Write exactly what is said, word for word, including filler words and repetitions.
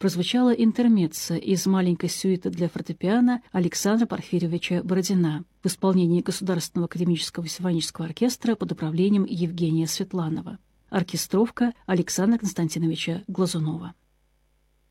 прозвучала интермеццо из маленькой сюиты для фортепиано Александра Порфирьевича Бородина в исполнении Государственного академического симфонического оркестра под управлением Евгения Светланова. Оркестровка Александра Константиновича Глазунова.